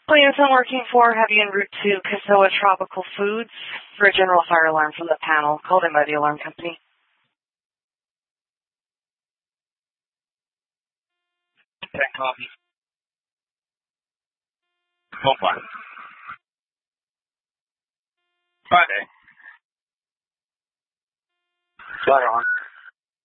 Plans I'm working for have you en route to Kasoa Tropical Foods for a general fire alarm from the panel called in by the alarm company. Okay, copy. Hold on. Friday. Right on.